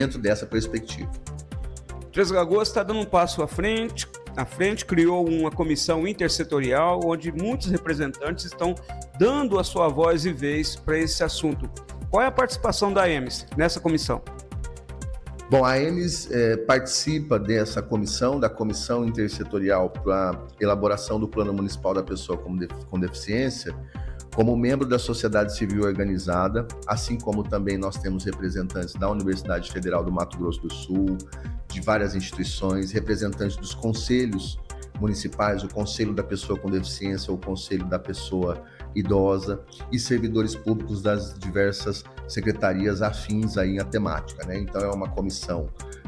dentro dessa perspectiva. Três Lagoas está dando um passo à frente, criou uma comissão intersetorial onde muitos representantes estão dando a sua voz e vez para esse assunto. Qual é a participação da EMES nessa comissão? Bom, a EMES participa dessa comissão, da Comissão Intersetorial para a elaboração do Plano Municipal da Pessoa com Deficiência, como membro da sociedade civil organizada, assim como também nós temos representantes da Universidade Federal do Mato Grosso do Sul, de várias instituições, representantes dos conselhos municipais, o Conselho da Pessoa com Deficiência, o Conselho da Pessoa Idosa e servidores públicos das diversas secretarias afins aí à temática, né? Então é uma comissão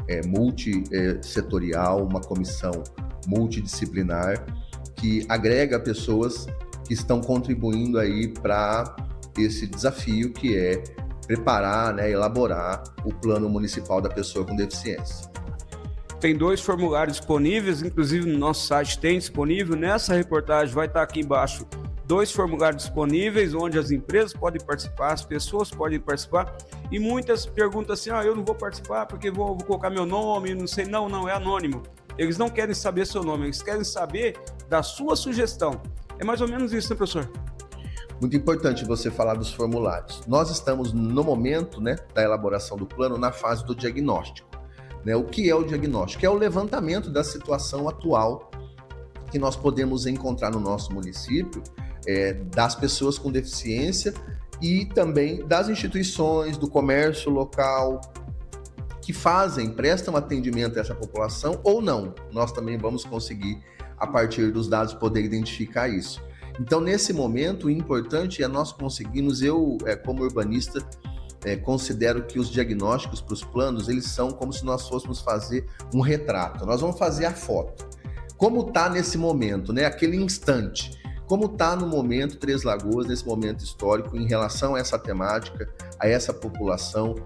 multissetorial, uma comissão multidisciplinar que agrega pessoas que estão contribuindo aí para esse desafio que é preparar, né, elaborar o Plano Municipal da Pessoa com Deficiência. Tem 2 formulários disponíveis, inclusive no nosso site tem disponível. Nessa reportagem vai estar aqui embaixo 2 formulários disponíveis, onde as empresas podem participar, as pessoas podem participar, e muitas perguntam assim, eu não vou participar porque vou colocar meu nome, não sei, não, é anônimo. Eles não querem saber seu nome, eles querem saber da sua sugestão. É mais ou menos isso, né, professor? Muito importante você falar dos formulários. Nós estamos no momento, né, da elaboração do plano, na fase do diagnóstico. Né? O que é o diagnóstico? É o levantamento da situação atual que nós podemos encontrar no nosso município, das pessoas com deficiência e também das instituições, do comércio local, que prestam atendimento a essa população ou não. Nós também vamos conseguir, a partir dos dados, poder identificar isso. Então, nesse momento, o importante é nós conseguirmos, como urbanista, considero que os diagnósticos para os planos, eles são como se nós fôssemos fazer um retrato. Nós vamos fazer a foto. Como está nesse momento, né? Aquele instante. Como está no momento Três Lagoas, nesse momento histórico, em relação a essa temática, a essa população,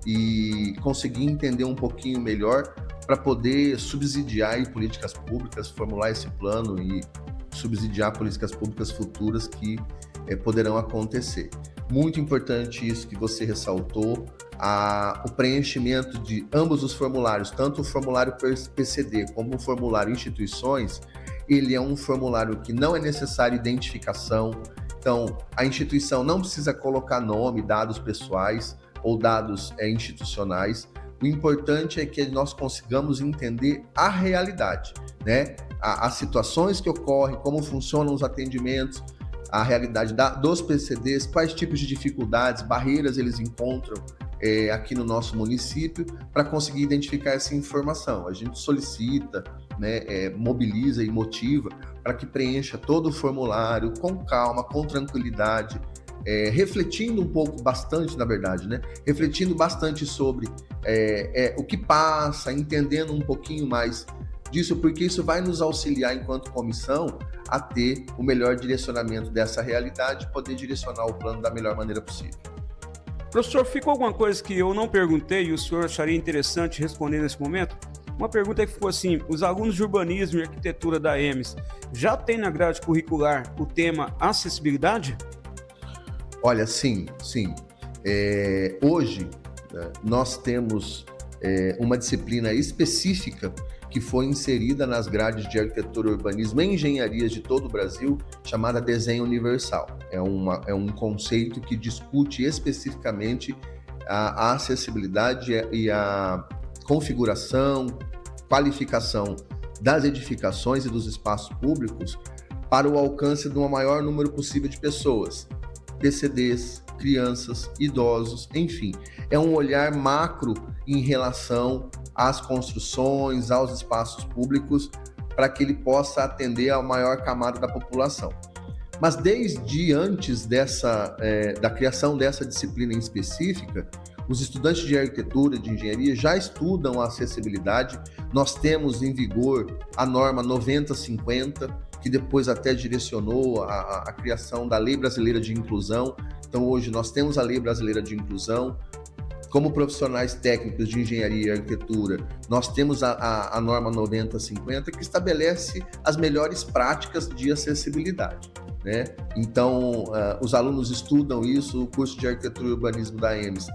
e conseguir entender um pouquinho melhor para poder subsidiar aí políticas públicas, formular esse plano e subsidiar políticas públicas futuras que poderão acontecer. Muito importante isso que você ressaltou, o preenchimento de ambos os formulários, tanto o formulário PCD como o formulário instituições, ele é um formulário que não é necessário identificação, então a instituição não precisa colocar nome, dados pessoais ou dados institucionais. O importante é que nós consigamos entender a realidade, né? As situações que ocorrem, como funcionam os atendimentos, a realidade dos PCDs, quais tipos de dificuldades, barreiras eles encontram aqui no nosso município, para conseguir identificar essa informação. A gente solicita, né, mobiliza e motiva para que preencha todo o formulário com calma, com tranquilidade, refletindo um pouco, bastante, na verdade, né? Refletindo bastante sobre o que passa, entendendo um pouquinho mais disso, porque isso vai nos auxiliar, enquanto comissão, a ter o melhor direcionamento dessa realidade e poder direcionar o plano da melhor maneira possível. Professor, ficou alguma coisa que eu não perguntei e o senhor acharia interessante responder nesse momento? Uma pergunta que ficou assim: os alunos de urbanismo e arquitetura da EMES já têm na grade curricular o tema acessibilidade? Olha, sim. Hoje, nós temos uma disciplina específica que foi inserida nas grades de arquitetura, urbanismo e engenharias de todo o Brasil, chamada Desenho Universal. É um conceito que discute especificamente a acessibilidade e a configuração, qualificação das edificações e dos espaços públicos para o alcance de um maior número possível de pessoas, PCDs, crianças, idosos, enfim. É um olhar macro em relação às construções, aos espaços públicos, para que ele possa atender a maior camada da população. Mas desde antes da criação dessa disciplina em específica, os estudantes de arquitetura e de engenharia já estudam a acessibilidade. Nós temos em vigor a norma 9050, que depois até direcionou a criação da Lei Brasileira de Inclusão. Então, hoje nós temos a Lei Brasileira de Inclusão. Como profissionais técnicos de engenharia e arquitetura, nós temos a norma 9050, que estabelece as melhores práticas de acessibilidade, né? Então, os alunos estudam isso, o curso de arquitetura e urbanismo da EMES